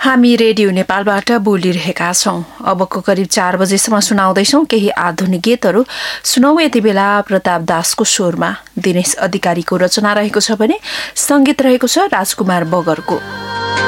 हामी रेडियो नेपालबाट बोलिरहेका छौं। अबको करिब 4 बजेसम्म सुनाउँदैछौं केही आधुनिक गीतहरू। सुनौ यति बेला प्रताप दासको स्वरमा दिनेश अधिकारीको रचना रहेको छ भने संगीत रहेको छ राजकुमार बगरको।